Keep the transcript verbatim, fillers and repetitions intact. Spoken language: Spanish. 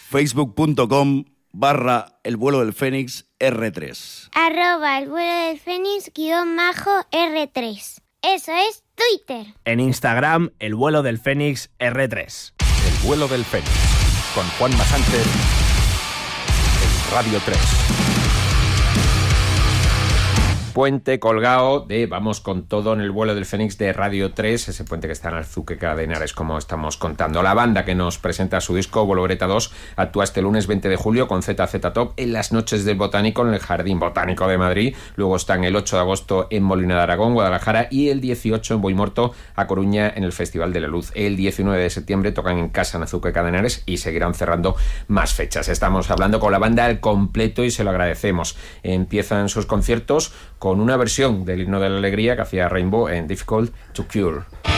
facebook.com barra el vuelo del Fénix R tres. Arroba el vuelo del Fénix guión majo R tres. Eso es Twitter. En Instagram, el vuelo del Fénix R tres. El vuelo del Fénix, con Juanma Sánchez, en Radio tres. Puente colgado de Vamos con todo en el vuelo del Fénix de Radio tres, ese puente que está en Azuqueca de Henares, como estamos contando. La banda que nos presenta su disco Voloreta dos actúa este lunes veinte de julio con Z Z Top en las Noches del Botánico en el Jardín Botánico de Madrid. Luego están el ocho de agosto en Molina de Aragón, Guadalajara, y el dieciocho en Boimorto, a Coruña, en el Festival de la Luz. El diecinueve de septiembre tocan en casa en Azuqueca de Henares y seguirán cerrando más fechas. Estamos hablando con la banda al completo y se lo agradecemos. Empiezan sus conciertos con una versión del Himno de la Alegría que hacía Rainbow en Difficult to Cure.